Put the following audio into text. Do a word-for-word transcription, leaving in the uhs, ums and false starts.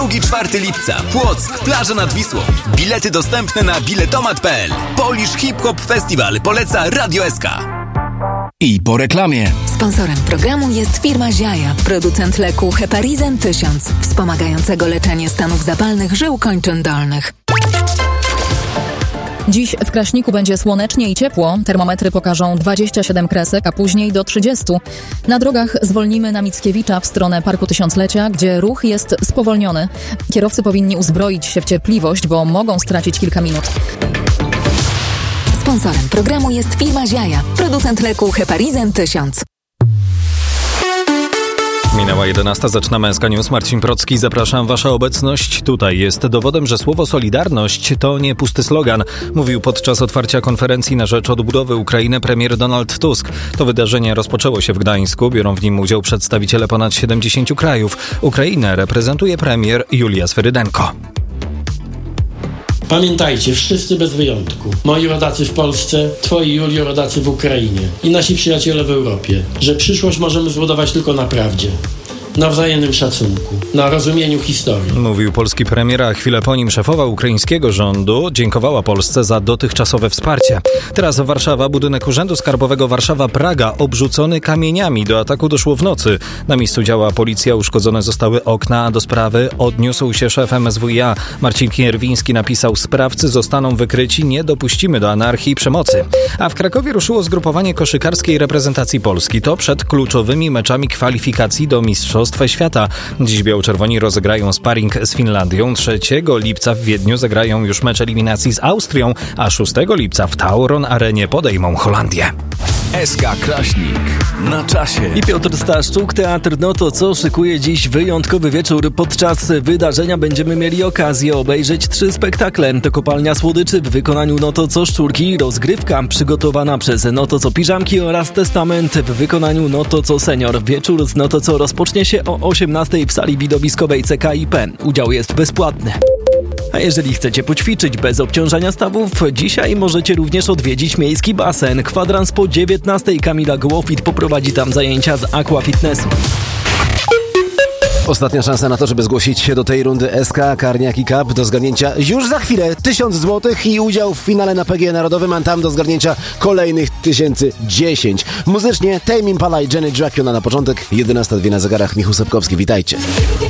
drugiego czwartego lipca. Płock, plaża nad Wisłą. Bilety dostępne na biletomat kropka p l. Polish Hip Hop Festival poleca Radio S K. I po reklamie. Sponsorem programu jest firma Ziaja, producent leku Heparizan tysiąc, wspomagającego leczenie stanów zapalnych żył kończyn dolnych. Dziś w Kraśniku będzie słonecznie i ciepło. Termometry pokażą dwadzieścia siedem kresek, a później do trzydziestu. Na drogach zwolnimy na Mickiewicza w stronę Parku Tysiąclecia, gdzie ruch jest spowolniony. Kierowcy powinni uzbroić się w cierpliwość, bo mogą stracić kilka minut. Sponsorem programu jest firma Ziaja, producent leku Heparizan tysiąc. Minęła jedenasta, zaczynamy S K News. Marcin Procki, zapraszam. Wasza obecność tutaj jest dowodem, że słowo Solidarność to nie pusty slogan. Mówił podczas otwarcia konferencji na rzecz odbudowy Ukrainy premier Donald Tusk. To wydarzenie rozpoczęło się w Gdańsku. Biorą w nim udział przedstawiciele ponad siedemdziesięciu krajów. Ukrainę reprezentuje premier Julia Swerydenko. Pamiętajcie, wszyscy bez wyjątku, moi rodacy w Polsce, twoi, Julio, rodacy w Ukrainie i nasi przyjaciele w Europie, że przyszłość możemy zbudować tylko na prawdzie, na wzajemnym szacunku, na rozumieniu historii. Mówił polski premier, a chwilę po nim szefowa ukraińskiego rządu dziękowała Polsce za dotychczasowe wsparcie. Teraz Warszawa, budynek Urzędu Skarbowego Warszawa-Praga obrzucony kamieniami. Do ataku doszło w nocy. Na miejscu działa policja, uszkodzone zostały okna. Do sprawy odniósł się szef M S W i A. Marcin Kierwiński napisał: sprawcy zostaną wykryci, nie dopuścimy do anarchii i przemocy. A w Krakowie ruszyło zgrupowanie koszykarskiej reprezentacji Polski. To przed kluczowymi meczami kwalifikacji do mistrzostw Świata. Dziś biało-czerwoni rozegrają sparring z Finlandią. trzeciego lipca w Wiedniu zagrają już mecz eliminacji z Austrią, a szóstego lipca w Tauron Arenie podejmą Holandię. S K Kraśnik na czasie. I Piotr Staszczuk, Teatr No to co szykuje dziś wyjątkowy wieczór. Podczas wydarzenia będziemy mieli okazję obejrzeć trzy spektakle. To Kopalnia Słodyczy w wykonaniu No to co Szczurki, rozgrywka przygotowana przez No to co Piżamki oraz Testament w wykonaniu No to co Senior. Wieczór z No to co rozpocznie się o osiemnastej w sali widowiskowej C K I P. Udział jest bezpłatny. A jeżeli chcecie poćwiczyć bez obciążania stawów, dzisiaj możecie również odwiedzić miejski basen. Kwadrans po dziewiętnastej. Kamila Gołofit poprowadzi tam zajęcia z aquafitnessu. Ostatnia szansa na to, żeby zgłosić się do tej rundy S K Carniaki Cup. Do zgarnięcia już za chwilę tysiąc złotych i udział w finale na P G E Narodowym, a tam do zgarnięcia kolejnych tysięcy dziesięć. Muzycznie Tame Impala i Janet Jackson, a na początek jedenasta dwie na zegarach. Michał Sepkowski, witajcie.